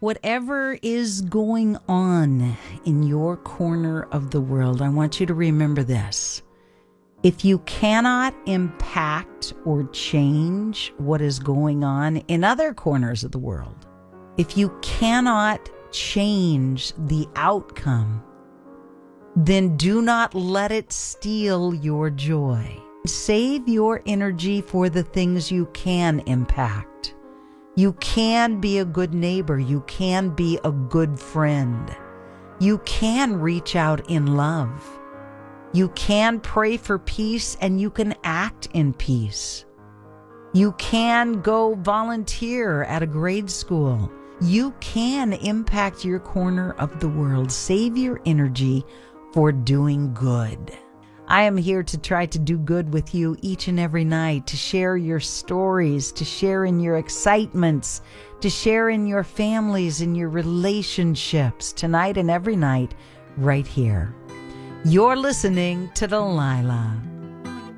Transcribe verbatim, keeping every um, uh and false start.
Whatever is going on in your corner of the world, I want you to remember this. If you cannot impact or change what is going on in other corners of the world, if you cannot change the outcome, then do not let it steal your joy. Save your energy for the things you can impact. You can be a good neighbor. You can be a good friend. You can reach out in love. You can pray for peace and you can act in peace. You can go volunteer at a grade school. You can impact your corner of the world. Save your energy for doing good. I am here to try to do good with you each and every night, to share your stories, to share in your excitements, to share in your families, in your relationships, tonight and every night, right here. You're listening to Delilah.